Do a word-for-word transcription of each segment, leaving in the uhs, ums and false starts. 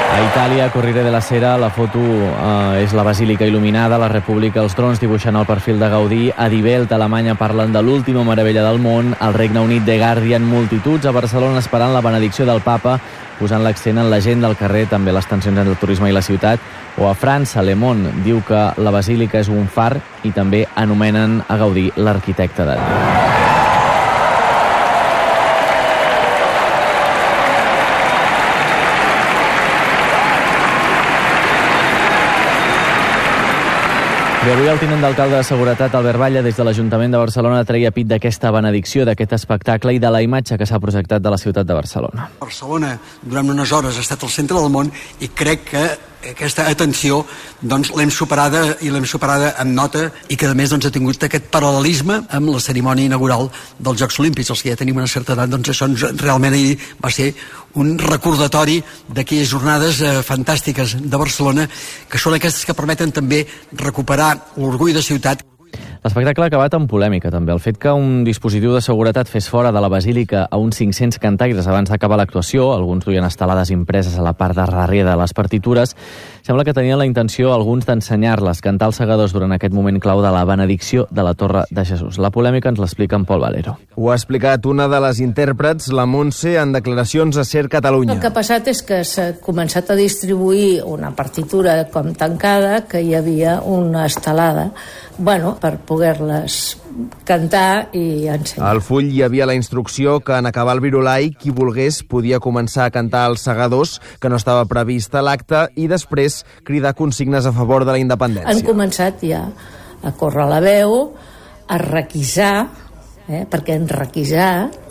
A Itàlia, Corriere della Sera, la foto eh, és la basílica il·luminada, la República, els drons dibuixant el perfil de Gaudí. A Die Welt, a Alemanya, parlen de l'última meravella del món. Al Regne Unit, The Guardian, multituds a Barcelona esperant la benedicció del papa, posant l'accent en la gent del carrer, també les tensions entre el turisme i la ciutat. O a França, Le Monde diu que la basílica és un far i també anomenen a Gaudí l'arquitecte de Déu. I avui el tinent d'alcalde de Seguretat, Albert Batlle, des de l'Ajuntament de Barcelona, treia pit d'aquesta benedicció, d'aquest espectacle i de la imatge que s'ha projectat de la ciutat de Barcelona. Barcelona, durant unes hores, ha estat el centre del món i crec que aquesta atenció doncs, l'hem superada i l'hem superada amb nota i que a més doncs, ha tingut aquest paral·lelisme amb la cerimònia inaugural dels Jocs Olímpics. Els que ja tenim una certa edat, doncs això realment ahir va ser un recordatori d'aquelles jornades eh, fantàstiques de Barcelona, que són aquestes que permeten també recuperar l'orgull de ciutat. L'espectacle ha acabat amb polèmica, també. El fet que un dispositiu de seguretat fes fora de la basílica a uns cinc-cents cantaires abans d'acabar l'actuació, alguns duien estelades impreses a la part de darrere de les partitures, sembla que tenien la intenció, alguns, d'ensenyar-les, cantar els segadors durant aquest moment clau de la benedicció de la Torre de Jesús. La polèmica ens l'explica en Pol Valero. Ho ha explicat una de les intèrprets, la Montse, en declaracions a Ser Catalunya. El que ha passat és que s'ha començat a distribuir una partitura com tancada, que hi havia una estelada, bueno, per poder-les cantar i ensenyar. Al full hi havia la instrucció que en acabar el virolai qui volgués podia començar a cantar els segadors, que no estava previst a l'acte, i després cridar consignes a favor de la independència. Han començat ja a córrer la veu, a requisar, eh, perquè han requisat,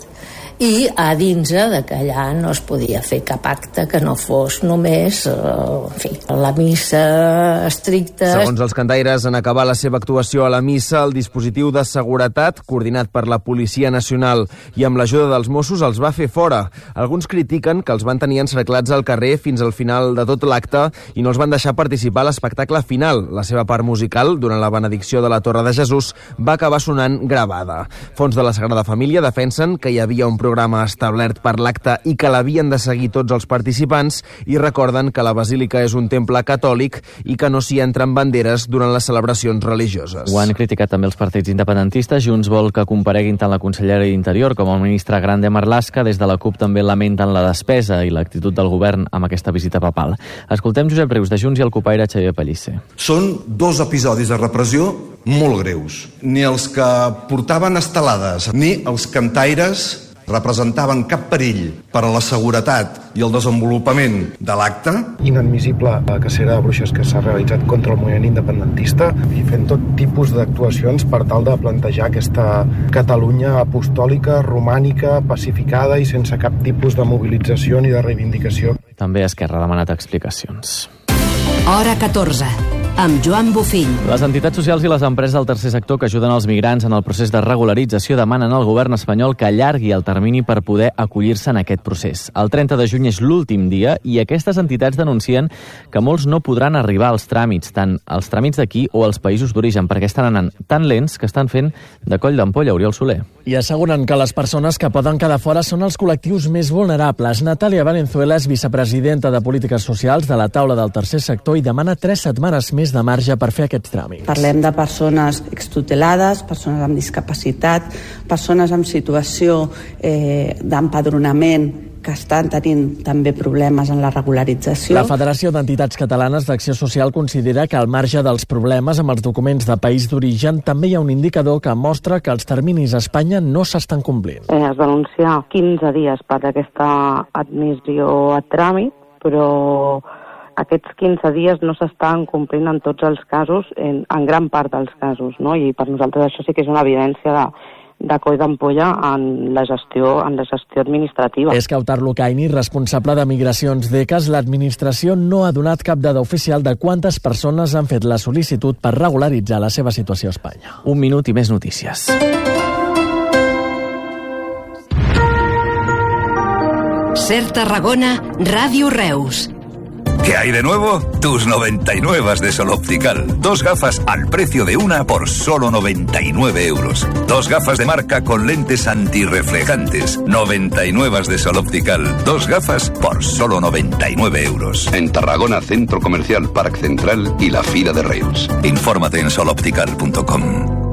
i a dins de que allà no es podia fer cap acte que no fos només eh, en fi, la missa estricta. Segons els cantaires, en acabar la seva actuació a la missa, el dispositiu de seguretat, coordinat per la Policia Nacional i amb l'ajuda dels Mossos, els va fer fora. Alguns critiquen que els van tenir encerclats al carrer fins al final de tot l'acte i no els van deixar participar a l'espectacle final. La seva part musical, durant la benedicció de la Torre de Jesús, va acabar sonant gravada. Fons de la Sagrada Família defensen que hi havia un programa establert per l'acte i que l'havien de seguir tots els participants i recorden que la basílica és un temple catòlic i que no s'hi entren banderes durant les celebracions religioses. Ho han criticat també els partits independentistes. Junts vol que compareguin tant la consellera d'Interior com el ministre Grande Marlaska. Des de la CUP també lamenten la despesa i l'actitud del govern amb aquesta visita papal. Escoltem Josep Rius de Junts i el copaire Xavier Pellicer. Són dos episodis de repressió molt greus. Ni els que portaven estelades ni els cantaires representaven cap perill per a la seguretat i el desenvolupament de l'acte. Inadmissible la cacera de bruixes que s'ha realitzat contra el moviment independentista i fent tot tipus d'actuacions per tal de plantejar aquesta Catalunya apostòlica, romànica, pacificada i sense cap tipus de mobilització ni de reivindicació. També Esquerra ha demanat explicacions. Hora catorze. Amb Joan Bofill. Les entitats socials i les empreses del tercer sector que ajuden els migrants en el procés de regularització demanen al govern espanyol que allargui el termini per poder acollir-se en aquest procés. El trenta de juny és l'últim dia i aquestes entitats denuncien que molts no podran arribar als tràmits, tant als tràmits d'aquí o als països d'origen, perquè estan anant tan lents que estan fent de coll d'ampolla. Oriol Soler. I asseguren que les persones que poden quedar fora són els col·lectius més vulnerables. Natàlia Valenzuela és vicepresidenta de Polítiques Socials de la taula del tercer sector i demana tres setmanes més de marge per fer aquests tràmits. Parlem de persones extutelades, persones amb discapacitat, persones en situació eh, d'empadronament que estan tenint també problemes en la regularització. La Federació d'Entitats Catalanes d'Acció Social considera que al marge dels problemes amb els documents de país d'origen també hi ha un indicador que mostra que els terminis a Espanya no s'estan complint. Eh, es denuncia quinze dies per aquesta admissió a tràmit, però aquests quinze dies no s'estan complint en tots els casos, en, en gran part dels casos, no? I per nosaltres això sí que és una evidència de, de coll d'ampolla en la gestió en la gestió administrativa. Escautar Lucaini, responsable de Migracions d'E C A S, l'administració no ha donat cap dada oficial de quantes persones han fet la sol·licitud per regularitzar la seva situació a Espanya. Un minut i més notícies. Ser Tarragona, Ràdio Reus. ¿Qué hay de nuevo? Tus noventa y nueve de Sol Optical. Dos gafas al precio de una por solo noventa y nueve euros. Dos gafas de marca con lentes antirreflejantes. noventa y nueve de Sol Optical. Dos gafas por solo noventa y nueve euros. En Tarragona, Centro Comercial Parc Central y la Fira de Reus. Infórmate en sol optical punto com.